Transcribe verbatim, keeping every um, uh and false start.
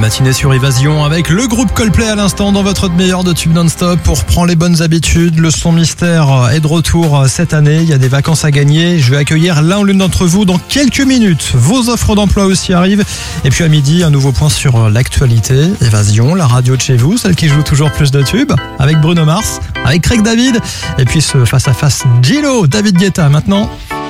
matinée sur Évasion avec le groupe Coldplay à l'instant dans votre meilleur de tube non-stop pour prendre les bonnes habitudes. Le son mystère est de retour cette année. Il y a des vacances à gagner. Je vais accueillir l'un ou l'une d'entre vous dans quelques minutes. Vos offres d'emploi aussi arrivent. Et puis à midi, un nouveau point sur l'actualité. Évasion, la radio de chez vous, celle qui joue toujours plus de tubes. Avec Bruno Mars, avec Craig David. Et puis ce face-à-face Gillo, David Guetta maintenant.